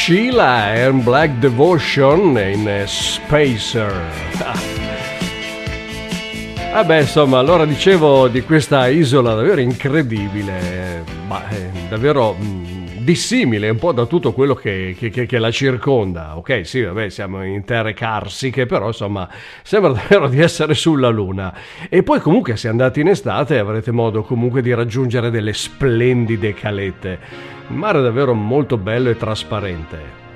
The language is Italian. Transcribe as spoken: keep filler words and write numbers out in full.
Sheila and Black Devotion in Spacer. Ah beh, insomma, allora dicevo di questa isola davvero incredibile, ma è davvero mh, dissimile un po' da tutto quello che, che, che, che la circonda. Ok, sì, vabbè, siamo in terre carsiche, però insomma sembra davvero di essere sulla Luna. E poi comunque se andate in estate avrete modo comunque di raggiungere delle splendide calette. Il mare è davvero molto bello e trasparente.